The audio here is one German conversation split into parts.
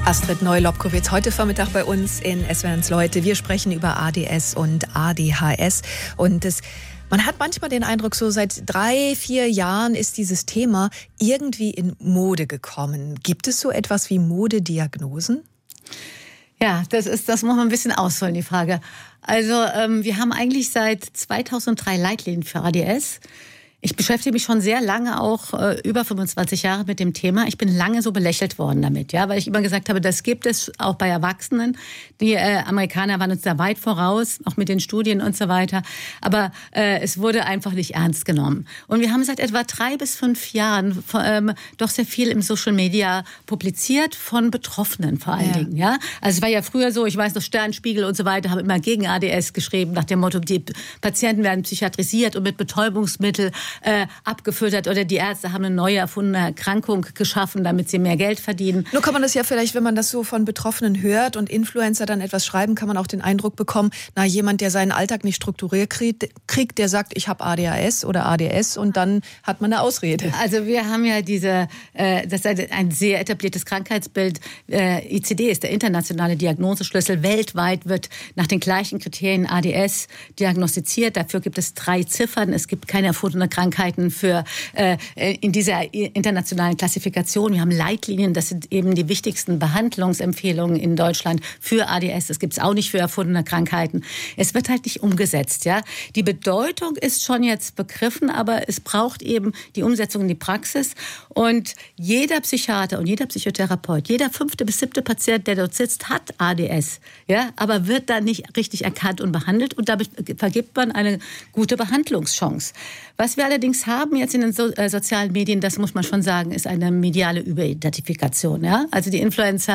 Astrid Neu-Lobkowitz heute Vormittag bei uns in SWR1 Leute. Wir sprechen über ADS und ADHS. Und man hat manchmal den Eindruck, so seit 3-4 Jahren ist dieses Thema irgendwie in Mode gekommen. Gibt es so etwas wie Modediagnosen? Ja, das muss man ein bisschen ausholen, die Frage. Also wir haben eigentlich seit 2003 Leitlinien für ADS. Ich beschäftige mich schon sehr lange, auch über 25 Jahre mit dem Thema. Ich bin lange so belächelt worden damit, ja, weil ich immer gesagt habe, das gibt es auch bei Erwachsenen. Die Amerikaner waren uns da weit voraus, auch mit den Studien und so weiter. Aber es wurde einfach nicht ernst genommen. Und wir haben seit etwa 3 bis 5 Jahren doch sehr viel im Social Media publiziert von Betroffenen vor allen Dingen, ja. Also es war ja früher so, ich weiß noch, Sternspiegel und so weiter haben immer gegen ADS geschrieben, nach dem Motto, die Patienten werden psychiatrisiert und mit Betäubungsmittel abgefüttert oder die Ärzte haben eine neu erfundene Erkrankung geschaffen, damit sie mehr Geld verdienen. Nur kann man das ja vielleicht, wenn man das so von Betroffenen hört und Influencer dann etwas schreiben, kann man auch den Eindruck bekommen, na, jemand, der seinen Alltag nicht strukturiert kriegt, der sagt, ich habe ADHS oder ADS und dann hat man eine Ausrede. Also wir haben ja das ist ein sehr etabliertes Krankheitsbild. ICD ist der internationale Diagnoseschlüssel. Weltweit wird nach den gleichen Kriterien ADS diagnostiziert. Dafür gibt es 3 Ziffern. Es gibt keine erfundene Krankheiten in dieser internationalen Klassifikation. Wir haben Leitlinien, das sind eben die wichtigsten Behandlungsempfehlungen in Deutschland für ADS. Das gibt es auch nicht für erfundene Krankheiten. Es wird halt nicht umgesetzt. Ja? Die Bedeutung ist schon jetzt begriffen, aber es braucht eben die Umsetzung in die Praxis. Und jeder Psychiater und jeder Psychotherapeut, jeder 5. bis 7. Patient, der dort sitzt, hat ADS, ja? Aber wird dann nicht richtig erkannt und behandelt. Und damit vergibt man eine gute Behandlungschance. Was wir allerdings haben jetzt in den sozialen Medien, das muss man schon sagen, ist eine mediale Überidentifikation. Ja? Also die Influencer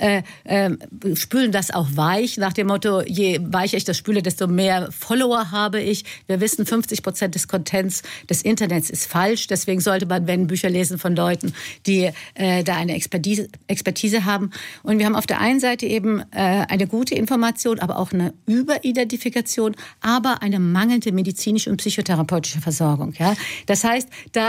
spülen das auch weich, nach dem Motto, je weicher ich das spüle, desto mehr Follower habe ich. Wir wissen, 50% des Contents des Internets ist falsch. Deswegen sollte man, wenn Bücher lesen von Leuten, die da eine Expertise haben. Und wir haben auf der einen Seite eben eine gute Information, aber auch eine Überidentifikation, aber eine mangelnde medizinische und psychotherapeutische Versorgung. Ja? Das heißt,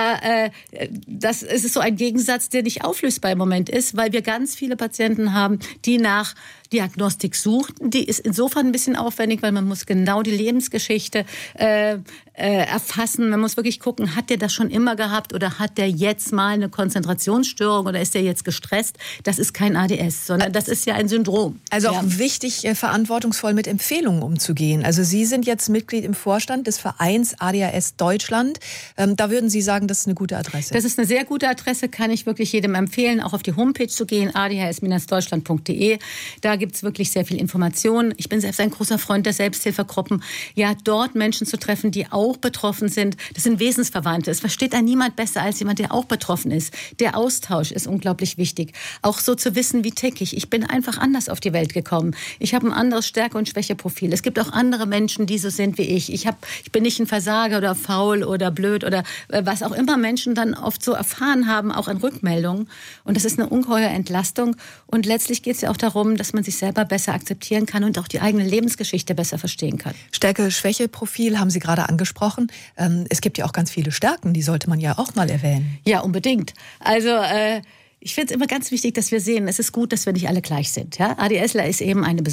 das ist so ein Gegensatz, der nicht auflösbar im Moment ist, weil wir ganz viele Patienten haben, die nach Diagnostik suchen. Die ist insofern ein bisschen aufwendig, weil man muss genau die Lebensgeschichte erfassen. Man muss wirklich gucken, hat der das schon immer gehabt oder hat der jetzt mal eine Konzentrationsstörung oder ist der jetzt gestresst? Das ist kein ADS, sondern das ist ja ein Syndrom. Also auch wichtig, verantwortungsvoll mit Empfehlungen umzugehen. Also Sie sind jetzt Mitglied im Vorstand des Vereins ADHS Deutschland. Da würden Sie sagen, das ist eine gute Adresse? Das ist eine sehr gute Adresse, kann ich wirklich jedem empfehlen, auch auf die Homepage zu gehen, adhs-deutschland.de. Da gibt es wirklich sehr viel Information. Ich bin selbst ein großer Freund der Selbsthilfegruppen. Ja, dort Menschen zu treffen, die auch betroffen sind. Das sind Wesensverwandte. Es versteht einen niemand besser als jemand, der auch betroffen ist. Der Austausch ist unglaublich wichtig. Auch so zu wissen, wie tick ich. Ich bin einfach anders auf die Welt gekommen. Ich habe ein anderes Stärke- und Schwächeprofil. Es gibt auch andere Menschen, die so sind wie ich. Ich bin nicht ein Versager oder faul oder blöd oder was auch immer Menschen dann oft so erfahren haben, auch an Rückmeldungen. Und das ist eine ungeheure Entlastung. Und letztlich geht es ja auch darum, dass man sich selber besser akzeptieren kann und auch die eigene Lebensgeschichte besser verstehen kann. Stärke-Schwäche-Profil haben Sie gerade angesprochen. Es gibt ja auch ganz viele Stärken, die sollte man ja auch mal erwähnen. Ja, unbedingt. Also ich finde es immer ganz wichtig, dass wir sehen, es ist gut, dass wir nicht alle gleich sind. Ja? ADSler ist eben eine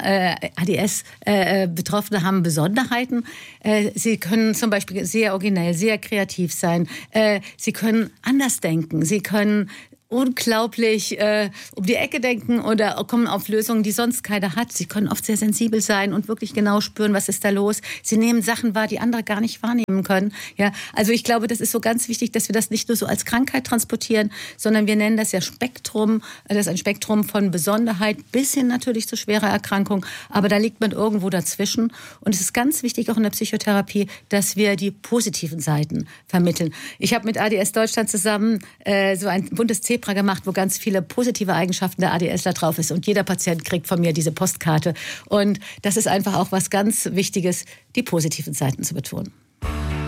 ADS-Betroffene haben Besonderheiten. Sie können zum Beispiel sehr originell, sehr kreativ sein. Sie können anders denken. Sie können unglaublich um die Ecke denken oder kommen auf Lösungen, die sonst keiner hat. Sie können oft sehr sensibel sein und wirklich genau spüren, was ist da los. Sie nehmen Sachen wahr, die andere gar nicht wahrnehmen können. Ja, also ich glaube, das ist so ganz wichtig, dass wir das nicht nur so als Krankheit transportieren, sondern wir nennen das ja Spektrum. Das ist ein Spektrum von Besonderheit bis hin natürlich zu schwerer Erkrankung. Aber da liegt man irgendwo dazwischen. Und es ist ganz wichtig auch in der Psychotherapie, dass wir die positiven Seiten vermitteln. Ich habe mit ADS Deutschland zusammen so ein buntes Zebra gemacht, wo ganz viele positive Eigenschaften der ADSler drauf ist. Und jeder Patient kriegt von mir diese Postkarte. Und das ist einfach auch was ganz Wichtiges, die positiven Seiten zu betonen.